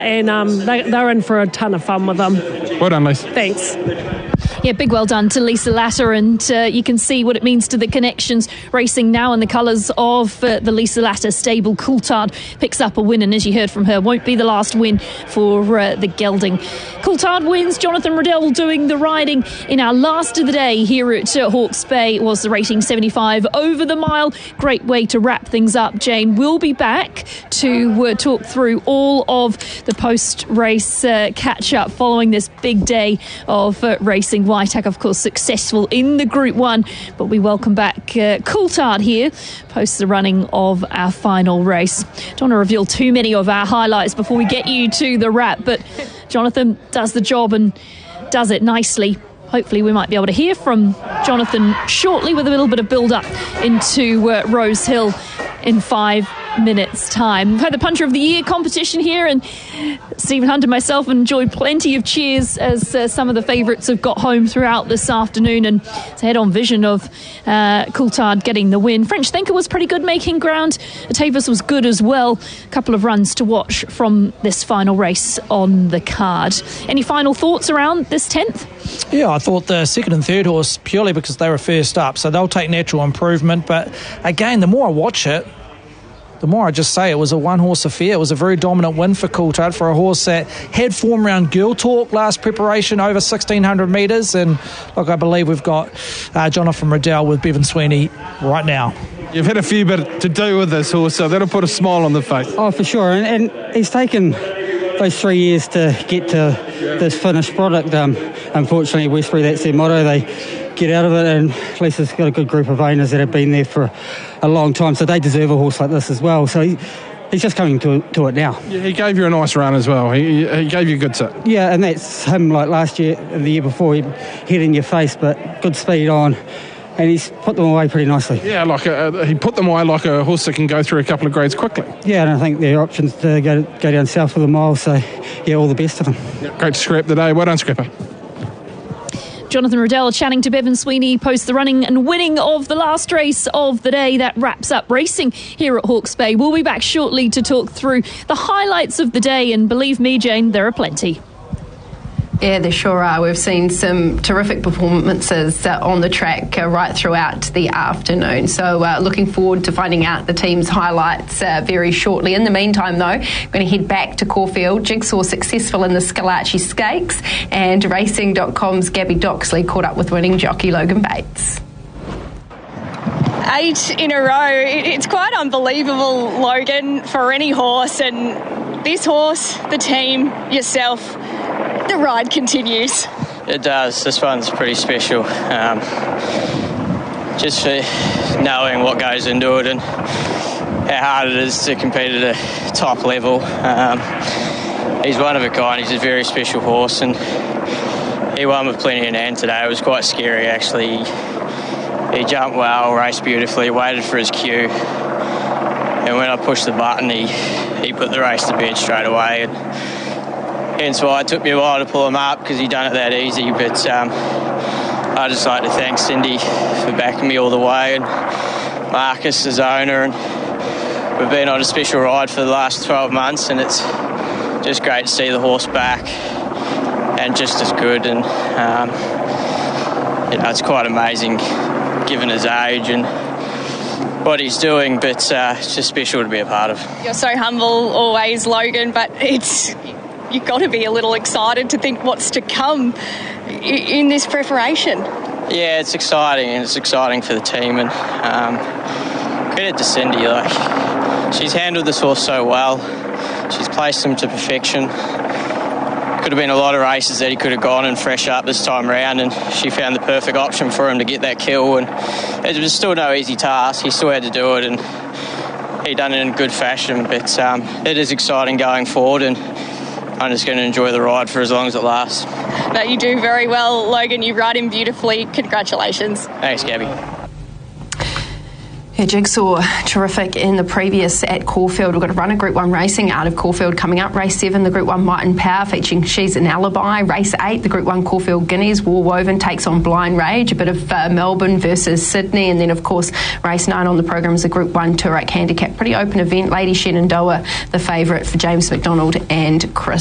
and they're in for a ton of fun with them. Well done, Lisa. Thanks. Yeah, big well done to Lisa Latter, and you can see what it means to the Connections racing now in the colours of the Lisa Latter stable. Coulthard picks up a win, and as you heard from her, won't be the last win for the gelding. Coulthard wins. Jonathan Riddell doing the riding in our last of the day here at Hawke's Bay. It was the rating 75 over the mile. Great way to wrap things up. Jane will be back to talk through all of the post-race catch-up following this big day of racing. Waitak, of course, successful in the Group 1, but we welcome back Coulthard here post the running of our final race. Don't want to reveal too many of our highlights before we get you to the wrap, but Jonathan does the job and does it nicely. Hopefully we might be able to hear from Jonathan shortly with a little bit of build-up into Rose Hill in 5 minutes' time. We've had the Punter of the Year competition here, and Stephen Hunt and myself enjoyed plenty of cheers as some of the favourites have got home throughout this afternoon, and it's a head-on vision of Coulthard getting the win. French Thinker was pretty good making ground. Atavis was good as well. A couple of runs to watch from this final race on the card. Any final thoughts around this 10th? Yeah, I thought the second and third horse, purely because they were first up, so they'll take natural improvement. But again, the more I watch it, the more I just say it was a one-horse affair. It was a very dominant win for Coulthard, for a horse that had form around Girl Talk last preparation over 1,600 metres. And look, I believe we've got Jonathan Riddell with Bevan Sweeney right now. You've had a few bit to do with this horse, so that'll put a smile on the face. Oh, for sure. And he's taken those 3 years to get to this finished product. Unfortunately, Westbury, that's their motto. They get out of it, and Lisa's got a good group of owners that have been there for a long time, so they deserve a horse like this as well. So he's just coming to it now. Yeah, he gave you a nice run as well. He gave you a good sit. Yeah, and that's him like last year and the year before. He hit in your face, but good speed on, and he's put them away pretty nicely. Yeah, like he put them away like a horse that can go through a couple of grades quickly. Yeah, and I think their options to go down south for the mile, so yeah, all the best to them. Yeah, great to scrap today. Well done, Scrapper. Jonathan Riddell chatting to Bevan Sweeney post the running and winning of the last race of the day. That wraps up racing here at Hawke's Bay. We'll be back shortly to talk through the highlights of the day, and believe me, Jane, there are plenty. Yeah, there sure are. We've seen some terrific performances on the track right throughout the afternoon. So looking forward to finding out the team's highlights very shortly. In the meantime, though, I'm going to head back to Caulfield. Jigsaw successful in the Scalacci Stakes, and Racing.com's Gabby Doxley caught up with winning jockey Logan Bates. 8 in a row. It's quite unbelievable, Logan, for any horse. And this horse, the team, yourself, the ride continues. It does. This one's pretty special. Just for knowing what goes into it and how hard it is to compete at a top level. He's one of a kind. He's a very special horse, and he won with plenty in hand today. It was quite scary, actually. He jumped well, raced beautifully, waited for his cue, and when I pushed the button, he put the race to bed straight away. And hence why it took me a while to pull him up, because he done it that easy. But I'd just like to thank Cindy for backing me all the way, and Marcus, his owner, and we've been on a special ride for the last 12 months, and it's just great to see the horse back and just as good. And it's quite amazing given his age and what he's doing, but it's just special to be a part of. You're so humble always, Logan, but you've got to be a little excited to think what's to come in this preparation. Yeah, it's exciting, and it's exciting for the team, and credit to Cindy. She's handled this horse so well. She's placed him to perfection. Could have been a lot of races that he could have gone and fresh up this time round, and she found the perfect option for him to get that kill, and it was still no easy task. He still had to do it, and he done it in good fashion, but it is exciting going forward, and I'm just going to enjoy the ride for as long as it lasts. No, you do very well, Logan. You ride him beautifully. Congratulations. Thanks, Gabby. Yeah, Jigsaw, terrific in the previous at Caulfield. We've got a run of Group 1 racing out of Caulfield coming up. Race 7, the Group 1 Might and Power featuring She's an Alibi. Race 8, the Group 1 Caulfield Guineas. War Woven takes on Blind Rage. A bit of Melbourne versus Sydney. And then, of course, race 9 on the programme is the Group 1 Toorak Handicap. Pretty open event. Lady Shenandoah, the favourite for James McDonald and Chris